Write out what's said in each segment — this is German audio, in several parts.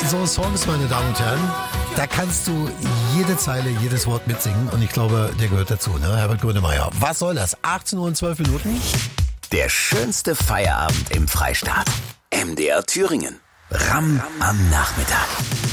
So Songs, meine Damen und Herren, da kannst du jede Zeile, jedes Wort mitsingen und ich glaube, der gehört dazu, ne? Herbert Grönemeyer. Was soll das? 18 Uhr und 12 Minuten? Der schönste Feierabend im Freistaat. MDR Thüringen. Ramm am Nachmittag.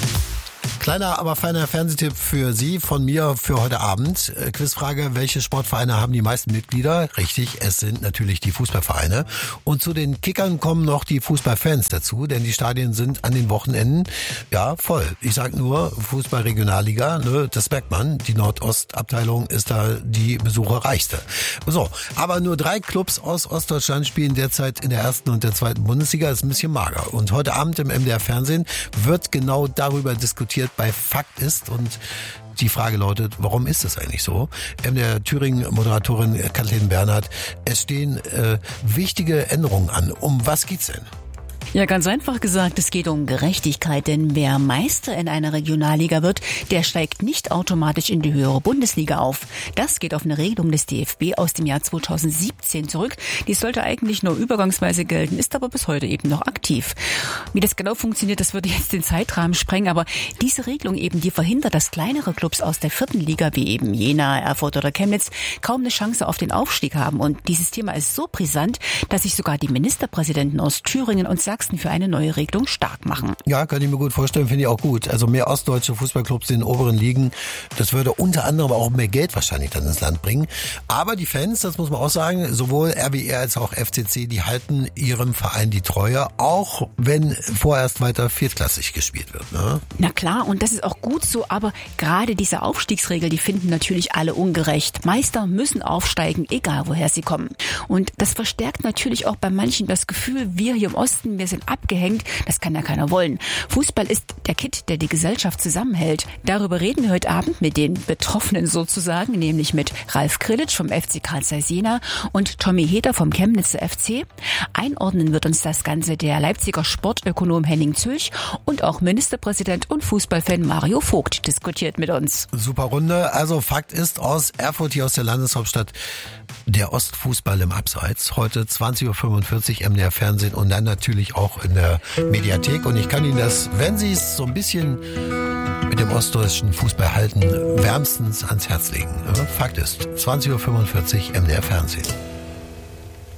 Kleiner, aber feiner Fernsehtipp für Sie von mir für heute Abend. Quizfrage, welche Sportvereine haben die meisten Mitglieder? Richtig, es sind natürlich die Fußballvereine. Und zu den Kickern kommen noch die Fußballfans dazu, denn die Stadien sind an den Wochenenden, ja, voll. Ich sag nur, Fußball-Regionalliga, ne, das merkt man. Die Nordostabteilung ist da die besucherreichste. So, aber nur 3 Clubs aus Ostdeutschland spielen derzeit in der 1. und der 2. Bundesliga. Das ist ein bisschen mager. Und heute Abend im MDR Fernsehen wird genau darüber diskutiert, bei Fakt ist, und die Frage lautet, warum ist das eigentlich so? MDR Thüringen-Moderatorin Kathleen Bernhard, es stehen wichtige Änderungen an. Um was geht's denn? Ja, ganz einfach gesagt, es geht um Gerechtigkeit, denn wer Meister in einer Regionalliga wird, der steigt nicht automatisch in die höhere Bundesliga auf. Das geht auf eine Regelung des DFB aus dem Jahr 2017 zurück. Die sollte eigentlich nur übergangsweise gelten, ist aber bis heute eben noch aktiv. Wie das genau funktioniert, das würde jetzt den Zeitrahmen sprengen, aber diese Regelung eben, die verhindert, dass kleinere Clubs aus der 4. Liga wie eben Jena, Erfurt oder Chemnitz kaum eine Chance auf den Aufstieg haben. Und dieses Thema ist so brisant, dass sich sogar die Ministerpräsidenten aus Thüringen und Sachsen für eine neue Regelung stark machen. Ja, kann ich mir gut vorstellen, finde ich auch gut. Also mehr ostdeutsche Fußballclubs in den oberen Ligen, das würde unter anderem auch mehr Geld wahrscheinlich dann ins Land bringen. Aber die Fans, das muss man auch sagen, sowohl RWR als auch FCC, die halten ihrem Verein die Treue, auch wenn vorerst weiter viertklassig gespielt wird. Ne? Na klar, und das ist auch gut so, aber gerade diese Aufstiegsregel, die finden natürlich alle ungerecht. Meister müssen aufsteigen, egal woher sie kommen. Und das verstärkt natürlich auch bei manchen das Gefühl, wir hier im Osten, wir sind abgehängt, das kann ja keiner wollen. Fußball ist der Kitt, der die Gesellschaft zusammenhält. Darüber reden wir heute Abend mit den Betroffenen sozusagen, nämlich mit Ralf Krillitsch vom FC Carl Zeiss Jena und Tommy Heder vom Chemnitzer FC. Einordnen wird uns das Ganze der Leipziger Sportökonom Henning Zülch und auch Ministerpräsident und Fußballfan Mario Vogt diskutiert mit uns. Super Runde. Also Fakt ist, aus Erfurt, hier aus der Landeshauptstadt, der Ostfußball im Abseits. Heute 20.45 Uhr MDR Fernsehen und dann natürlich auch in der Mediathek. Und ich kann Ihnen das, wenn Sie es so ein bisschen mit dem ostdeutschen Fußball halten, wärmstens ans Herz legen. Fakt ist, 20.45 Uhr MDR Fernsehen.